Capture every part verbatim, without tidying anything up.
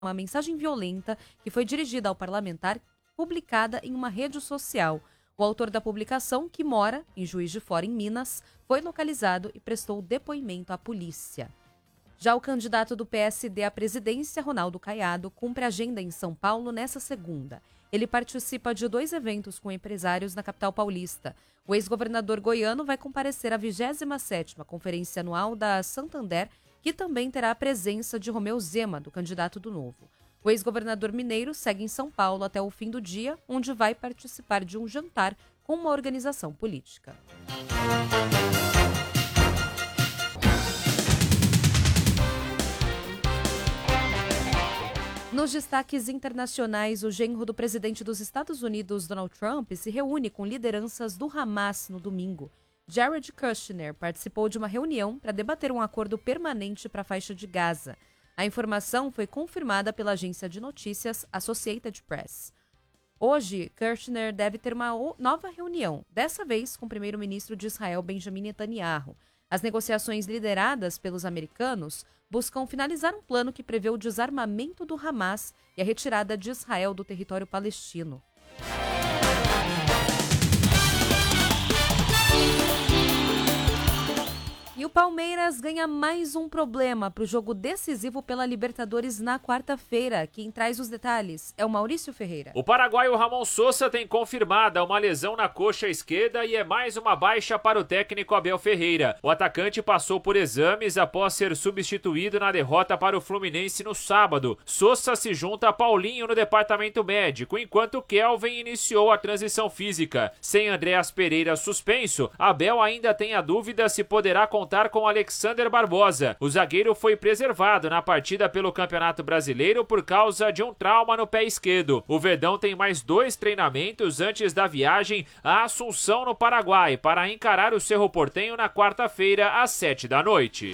uma mensagem violenta que foi dirigida ao parlamentar, publicada em uma rede social. O autor da publicação, que mora em Juiz de Fora, em Minas, foi localizado e prestou depoimento à polícia. Já o candidato do P S D à presidência, Ronaldo Caiado, cumpre agenda em São Paulo nesta segunda. Ele participa de dois eventos com empresários na capital paulista. O ex-governador goiano vai comparecer à vigésima sétima Conferência Anual da Santander, que também terá a presença de Romeu Zema, do candidato do Novo. O ex-governador mineiro segue em São Paulo até o fim do dia, onde vai participar de um jantar com uma organização política. Nos destaques internacionais, o genro do presidente dos Estados Unidos, Donald Trump, se reúne com lideranças do Hamas no domingo. Jared Kushner participou de uma reunião para debater um acordo permanente para a faixa de Gaza. A informação foi confirmada pela agência de notícias Associated Press. Hoje, Kushner deve ter uma nova reunião, dessa vez com o primeiro-ministro de Israel, Benjamin Netanyahu. As negociações lideradas pelos americanos buscam finalizar um plano que prevê o desarmamento do Hamas e a retirada de Israel do território palestino. E o Palmeiras ganha mais um problema para o jogo decisivo pela Libertadores na quarta-feira. Quem traz os detalhes é o Maurício Ferreira. O paraguaio Ramon Sosa tem confirmada uma lesão na coxa esquerda e é mais uma baixa para o técnico Abel Ferreira. O atacante passou por exames após ser substituído na derrota para o Fluminense no sábado. Sosa se junta a Paulinho no departamento médico, enquanto Kelvin iniciou a transição física. Sem Andréas Pereira suspenso, Abel ainda tem a dúvida se poderá contar com Alexander Barbosa. O zagueiro foi preservado na partida pelo Campeonato Brasileiro por causa de um trauma no pé esquerdo. O Verdão tem mais dois treinamentos antes da viagem a Assunção, no Paraguai, para encarar o Cerro Porteño na quarta-feira, às sete da noite.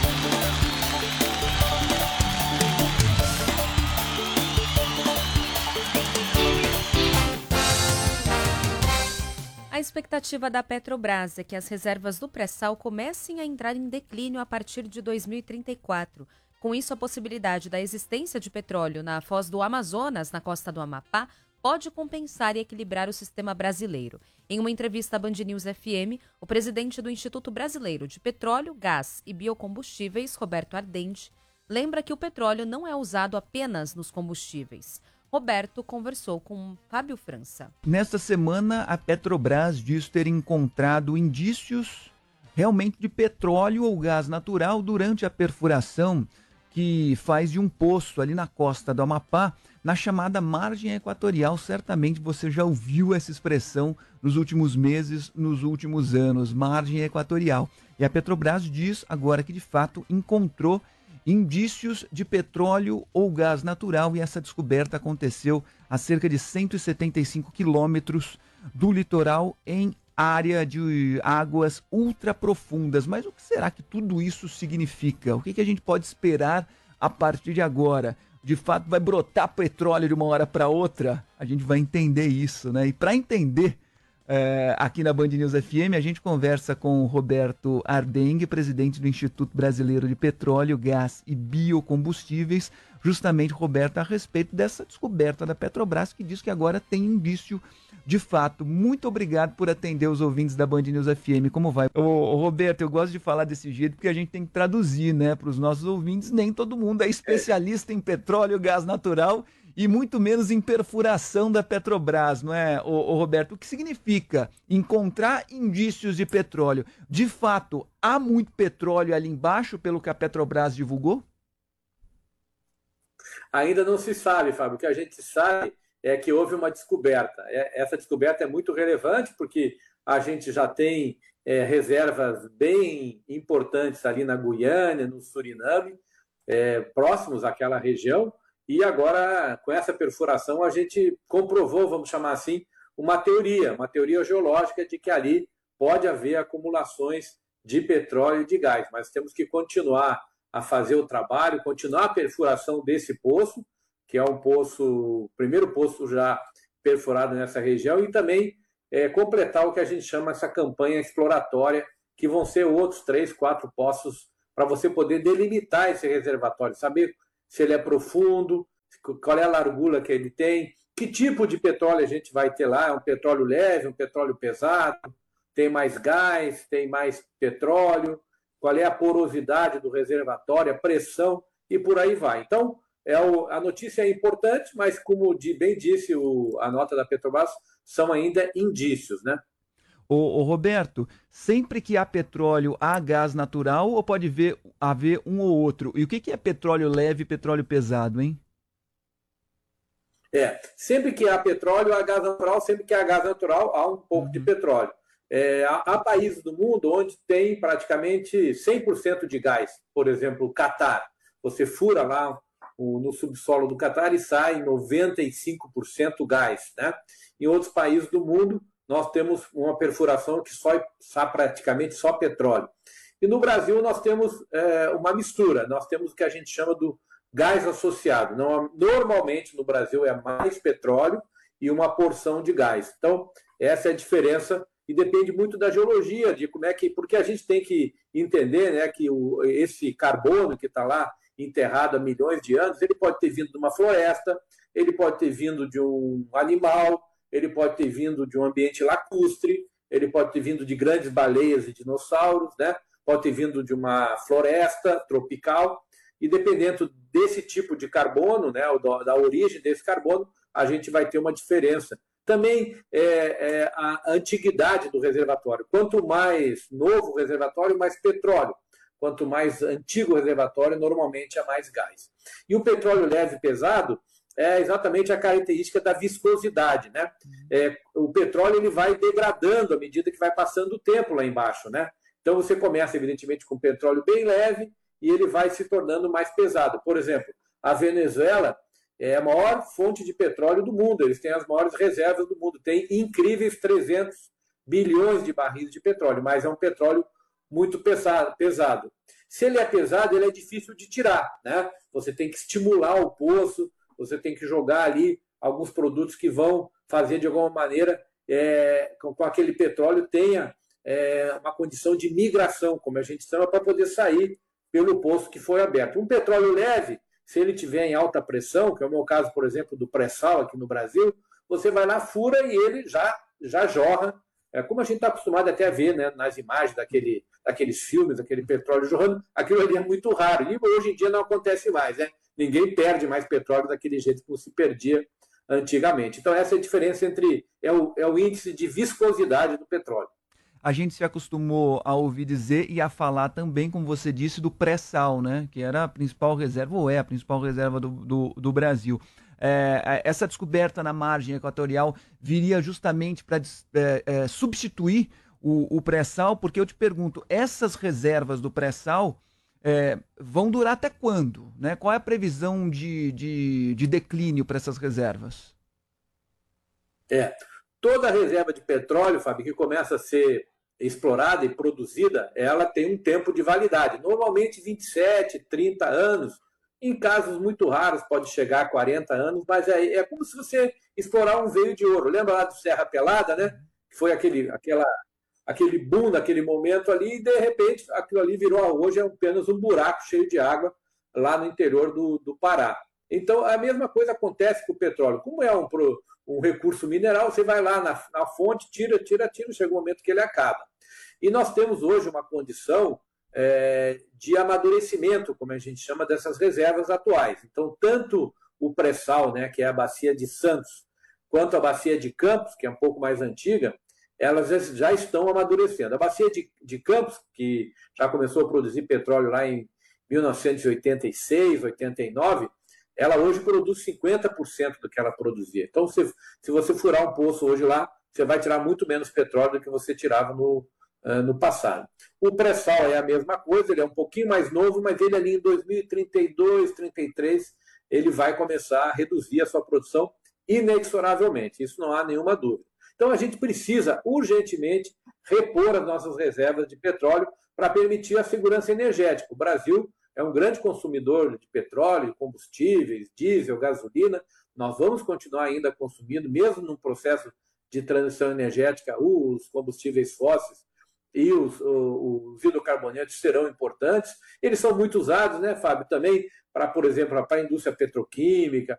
A expectativa da Petrobras é que as reservas do pré-sal comecem a entrar em declínio a partir de dois mil e trinta e quatro. Com isso, a possibilidade da existência de petróleo na foz do Amazonas, na costa do Amapá, pode compensar e equilibrar o sistema brasileiro. Em uma entrevista à Band News F M, o presidente do Instituto Brasileiro de Petróleo, Gás e Biocombustíveis, Roberto Ardente, lembra que o petróleo não é usado apenas nos combustíveis. Roberto conversou com Fábio França. Nesta semana, a Petrobras diz ter encontrado indícios realmente de petróleo ou gás natural durante a perfuração que faz de um poço ali na costa do Amapá, na chamada margem equatorial. Certamente você já ouviu essa expressão nos últimos meses, nos últimos anos, margem equatorial. E a Petrobras diz agora que de fato encontrou indícios de petróleo ou gás natural, e essa descoberta aconteceu a cerca de cento e setenta e cinco quilômetros do litoral, em área de águas ultraprofundas. Mas o que será que tudo isso significa? O que, que a gente pode esperar a partir de agora? De fato vai brotar petróleo de uma hora para outra? A gente vai entender isso, né? E para entender, É, aqui na Band News F M, a gente conversa com o Roberto Ardenge, presidente do Instituto Brasileiro de Petróleo, Gás e Biocombustíveis, justamente, Roberto, a respeito dessa descoberta da Petrobras, que diz que agora tem indício de fato. Muito obrigado por atender os ouvintes da Band News F M. Como vai? Ô, ô, Roberto, eu gosto de falar desse jeito porque a gente tem que traduzir, né, para os nossos ouvintes. Nem todo mundo é especialista em petróleo, gás natural e muito menos em perfuração da Petrobras, não é, ô, ô, Roberto? O que significa encontrar indícios de petróleo? De fato, há muito petróleo ali embaixo, pelo que a Petrobras divulgou? Ainda não se sabe, Fábio. O que a gente sabe é que houve uma descoberta. Essa descoberta é muito relevante porque a gente já tem é, reservas bem importantes ali na Guiana, no Suriname, é, próximos àquela região. E agora, com essa perfuração, a gente comprovou, vamos chamar assim, uma teoria, uma teoria geológica de que ali pode haver acumulações de petróleo e de gás. Mas temos que continuar a fazer o trabalho, continuar a perfuração desse poço, que é um poço, o primeiro poço já perfurado nessa região, e também é, completar o que a gente chama essa campanha exploratória, que vão ser outros três, quatro poços para você poder delimitar esse reservatório, saber se ele é profundo, qual é a largura que ele tem, que tipo de petróleo a gente vai ter lá, é um petróleo leve, um petróleo pesado, tem mais gás, tem mais petróleo, qual é a porosidade do reservatório, a pressão e por aí vai. Então, é o, a notícia é importante, mas como bem disse o, a nota da Petrobras, são ainda indícios, né? Ô, ô Roberto, sempre que há petróleo, há gás natural ou pode ver, haver um ou outro? E o que, que é petróleo leve e petróleo pesado, hein? É, sempre que há petróleo, há gás natural, sempre que há gás natural, há um pouco uhum. de petróleo. É, há, há países do mundo onde tem praticamente cem por cento de gás, por exemplo, o Catar. Você fura lá o, no subsolo do Catar e sai noventa e cinco por cento gás, né? Em outros países do mundo, nós temos uma perfuração que só está praticamente só petróleo. E no Brasil nós temos é, uma mistura, nós temos o que a gente chama do gás associado. Não, normalmente no Brasil é mais petróleo e uma porção de gás. Então, essa é a diferença e depende muito da geologia, de como é que. Porque a gente tem que entender, né, que o, esse carbono que está lá enterrado há milhões de anos, ele pode ter vindo de uma floresta, ele pode ter vindo de um animal, ele pode ter vindo de um ambiente lacustre, ele pode ter vindo de grandes baleias e dinossauros, né? Pode ter vindo de uma floresta tropical, e dependendo desse tipo de carbono, né, da origem desse carbono, a gente vai ter uma diferença. Também é, é a antiguidade do reservatório. Quanto mais novo o reservatório, mais petróleo. Quanto mais antigo o reservatório, normalmente é mais gás. E o petróleo leve e pesado é exatamente a característica da viscosidade, né? É, o petróleo ele vai degradando à medida que vai passando o tempo lá embaixo, né? Então você começa, evidentemente, com petróleo bem leve e ele vai se tornando mais pesado. Por exemplo, a Venezuela é a maior fonte de petróleo do mundo, eles têm as maiores reservas do mundo, tem incríveis trezentos bilhões de barris de petróleo, mas é um petróleo muito pesado, pesado. Se ele é pesado, ele é difícil de tirar, né? Você tem que estimular o poço, você tem que jogar ali alguns produtos que vão fazer, de alguma maneira, é, com, com aquele petróleo tenha é, uma condição de migração, como a gente chama, para poder sair pelo poço que foi aberto. Um petróleo leve, se ele tiver em alta pressão, que é o meu caso, por exemplo, do pré-sal aqui no Brasil, você vai lá, fura e ele já, já jorra, é, como a gente está acostumado até a ver, né, nas imagens daquele, daqueles filmes, daquele petróleo jorrando, aquilo ali é muito raro. E hoje em dia não acontece mais, né? Ninguém perde mais petróleo daquele jeito como se perdia antigamente. Então, essa é a diferença entre é o, é o índice de viscosidade do petróleo. A gente se acostumou a ouvir dizer e a falar também, como você disse, do pré-sal, né? Que era a principal reserva, ou é a principal reserva do, do, do Brasil. É, essa descoberta na margem equatorial viria justamente para é, é, substituir o, o pré-sal, porque eu te pergunto, essas reservas do pré-sal é, vão durar até quando? Né? Qual é a previsão de, de, de declínio para essas reservas? É, toda reserva de petróleo, Fábio, que começa a ser explorada e produzida, ela tem um tempo de validade, normalmente vinte e sete, trinta anos. Em casos muito raros pode chegar a quarenta anos, mas é, é como se você explorar um veio de ouro. Lembra lá do Serra Pelada, né? Que foi aquele, aquela, aquele boom naquele momento ali e de repente aquilo ali virou, hoje é apenas um buraco cheio de água lá no interior do, do Pará. Então a mesma coisa acontece com o petróleo. Como é um, um recurso mineral, você vai lá na, na fonte, tira, tira, tira, chega um momento que ele acaba. E nós temos hoje uma condição É, de amadurecimento, como a gente chama, dessas reservas atuais. Então, tanto o pré-sal, né, que é a bacia de Santos, quanto a bacia de Campos, que é um pouco mais antiga, elas já estão amadurecendo. A bacia de, de Campos, que já começou a produzir petróleo lá em mil novecentos e oitenta e seis, oitenta e nove, ela hoje produz cinquenta por cento do que ela produzia. Então, se, se você furar um poço hoje lá, você vai tirar muito menos petróleo do que você tirava no no passado. O pré-sal é a mesma coisa, ele é um pouquinho mais novo, mas ele ali em dois mil e trinta e dois, trinta e três, ele vai começar a reduzir a sua produção inexoravelmente, isso não há nenhuma dúvida. Então a gente precisa urgentemente repor as nossas reservas de petróleo para permitir a segurança energética. O Brasil é um grande consumidor de petróleo, combustíveis, diesel, gasolina, nós vamos continuar ainda consumindo, mesmo num processo de transição energética, os combustíveis fósseis e os, os hidrocarbonetos serão importantes. Eles são muito usados, né, Fábio, também para, por exemplo, para a indústria petroquímica,